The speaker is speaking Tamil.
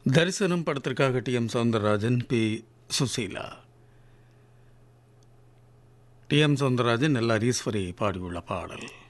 தரிசனம் படத்திற்காக TM. Soundararajan, B. Susheela. TM. Soundararajan, L. Eswari பாடியுள்ள பாடல்.